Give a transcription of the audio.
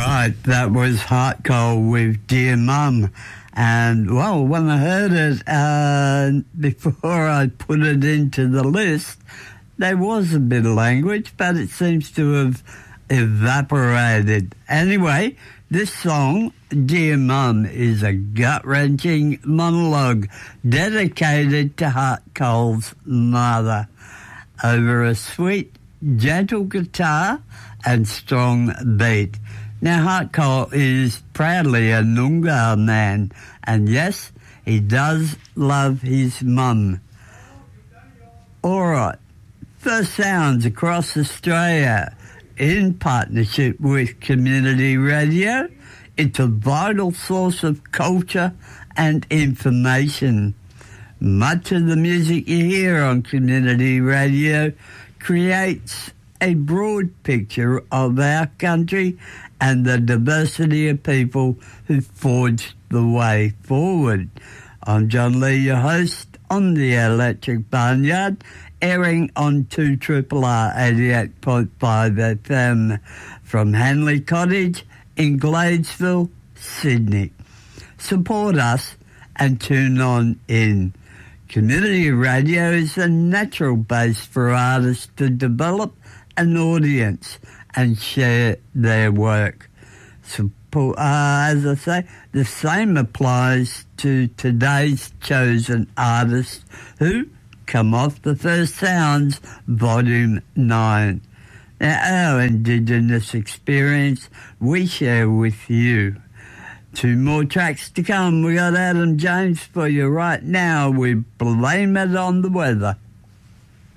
right, that was Heart Cold with Dear Mum. And, well, when I heard it, before I put it into the list, there was a bit of language, but it seems to have evaporated. Anyway, this song, Dear Mum, is a gut-wrenching monologue dedicated to Heart Cold's mother over a sweet, gentle guitar and strong beat. Now, Heart Cold is proudly a Noongar man, and yes, he does love his mum. All right, First Sounds across Australia in partnership with Community Radio. It's a vital source of culture and information. Much of the music you hear on Community Radio creates a broad picture of our country and the diversity of people who forged the way forward. I'm John Lee, your host on the Electric Barnyard, airing on 2RRR 88.5 FM from Hanley Cottage in Gladesville, Sydney. Support us and tune on in. Community radio is a natural base for artists to develop an audience and share their work. Support, as I say, the same applies to today's chosen artists who come off the First Sounds, Volume 9. Now, our Indigenous experience we share with you. 2 more tracks to come. We got Adam James for you right now. We blame it on the weather.